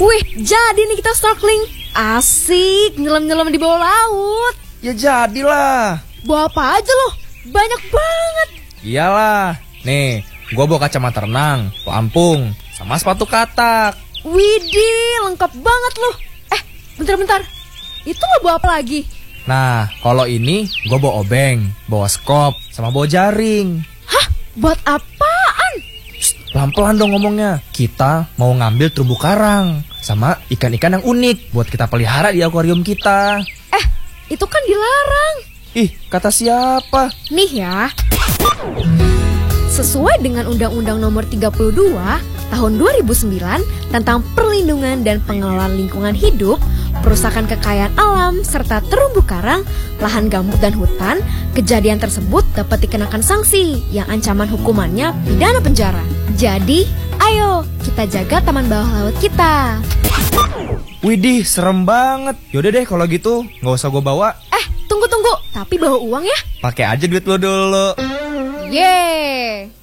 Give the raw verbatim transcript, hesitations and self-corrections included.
Wih, jadi nih kita snorkeling. Asik, nyelam-nyelam di bawah laut. Ya jadilah. Bawa apa aja loh? Banyak banget. Iyalah. Nih, gua bawa kacamata renang, pelampung, sama sepatu katak. Widih, lengkap banget loh. Eh, bentar-bentar. Itu lo bawa apa lagi? Nah, kalau ini gua bawa obeng, bawa skop, sama bawa jaring. Hah? Buat apaan? Shh, pelan-pelan dong ngomongnya. Kita mau ngambil terumbu karang sama ikan-ikan yang unik buat kita pelihara di akuarium kita. Eh, itu kan dilarang. Ih, kata siapa? Nih ya. Sesuai dengan Undang-Undang Nomor tiga puluh dua Tahun dua ribu sembilan tentang perlindungan dan pengelolaan lingkungan hidup, perusakan kekayaan alam, serta terumbu karang, lahan gambut dan hutan, kejadian tersebut dapat dikenakan sanksi yang ancaman hukumannya pidana penjara. Jadi, ayo kita jaga taman bawah laut kita. Widih, serem banget. Yaudah deh kalau gitu, nggak usah gue bawa. Eh, tunggu-tunggu, tapi bawa uang ya. Pakai aja duit lo dulu. Yeay.